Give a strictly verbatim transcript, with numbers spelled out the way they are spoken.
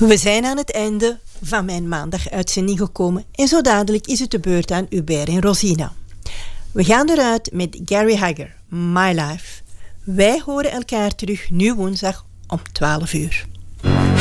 We zijn aan het einde van mijn maandaguitzending gekomen en zo dadelijk is het de beurt aan Hubert en Rosina. We gaan eruit met Gary Hugger, My Life. Wij horen elkaar terug nu woensdag om twaalf uur.